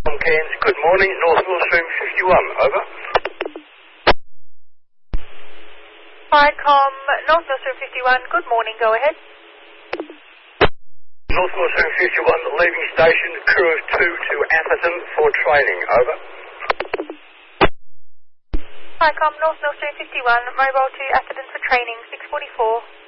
Cairns, good morning, North Millstream 51, over. Hi, North Millstream 51, good morning, go ahead. North Millstream 51, leaving station, crew of 2 to Atherton for training, over. Hi, North Millstream 51, mobile to Atherton for training, 6:44.